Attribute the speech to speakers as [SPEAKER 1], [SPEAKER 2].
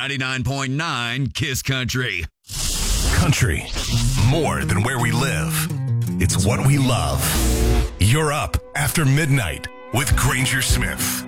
[SPEAKER 1] 99.9 Kiss Country.
[SPEAKER 2] Country, more than where we live. It's what we love. You're up after midnight with Granger Smith.